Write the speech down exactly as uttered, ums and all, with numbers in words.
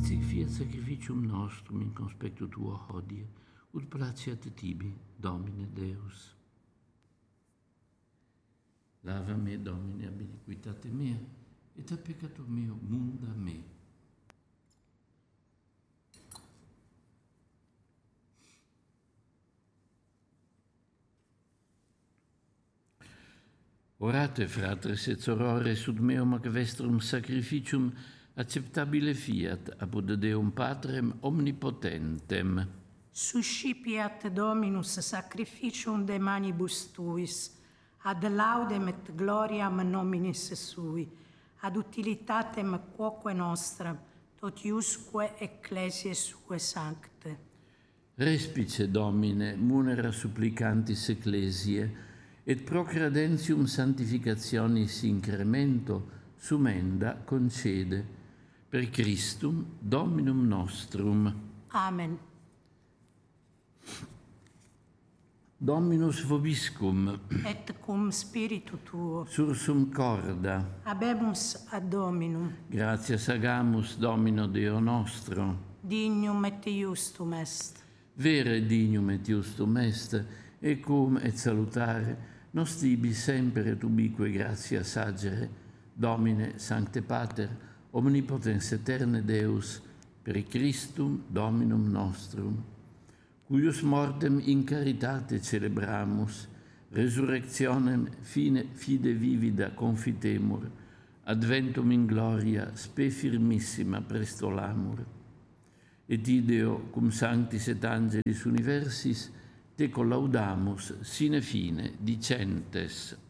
sic fiat sacrificium nostrum in conspectu tuo hodie, ut placeat tibi, Domine Deus. Lava me, Domine, ab iniquitate mea, et a peccato meo munda me. Orate, fratres et sorores, ut meum ac vestrum sacrificium acceptabile fiat, apud Deum Patrem omnipotentem. Suscipiat Dominus sacrificium de manibus tuis, ad laudem et gloriam nominis sui, ad utilitatem quoque nostram, totiusque ecclesiae sue sancte. Respice, Domine, munera supplicantis ecclesiae, et pro credentium sanctificationis incremento sumenda concede, per Christum Dominum nostrum. Amen. Dominus vobiscum, Et cum spiritu tuo, sursum corda, habemus ad Dominum, gratias agamus, Domino Deo nostro. dignum et iustum est. Vere dignum et iustum est, e cum et salutare, nos tibi semper et ubique gratia sagere, Domine, Sancte Pater, omnipotens eterne Deus, per Christum Dominum nostrum, cuius mortem in caritate celebramus, resurrectionem fine fide vivida confitemur, adventum in gloria spe firmissima prestolamur. Et ideo, cum sanctis et angelis universis, te collaudamus sine fine dicentes.